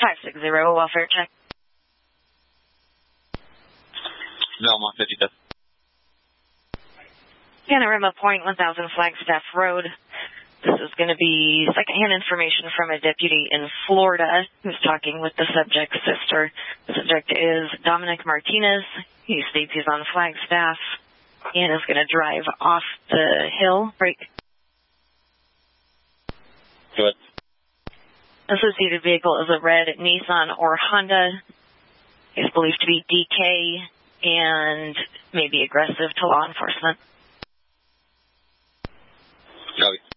560, welfare check. Belmont 55. Panorama Point, 1000 Flagstaff Road. This is going to be secondhand information from a deputy in Florida who's talking with the subject's sister. The subject is Dominic Martinez. He states he's on Flagstaff and is going to drive off the hill. Break. Go ahead. Associated vehicle is a red Nissan or Honda. Is believed to be DK and may be aggressive to law enforcement. Copy.